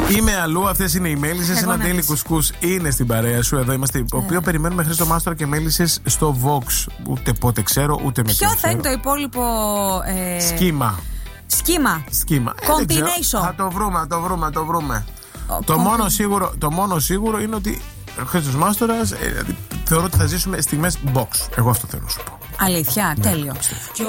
Είμαι αλλού, αυτές είναι οι Μέλισσες. Ένα Daily Κουσκούς είναι στην παρέα σου. Εδώ είμαστε. Το οποίο περιμένουμε Χρήστο Μάστορα και Μέλισσες στο Vox. Ούτε πότε ξέρω, ούτε με ποιο θα είναι το υπόλοιπο. Σχήμα. Combination. Θα το βρούμε. Το μόνο σίγουρο είναι ότι ο Χρήστος Μάστορας θεωρώ ότι θα ζήσουμε στιγμές box. Εγώ αυτό θέλω να σου πω. Αλήθεια, τέλειο.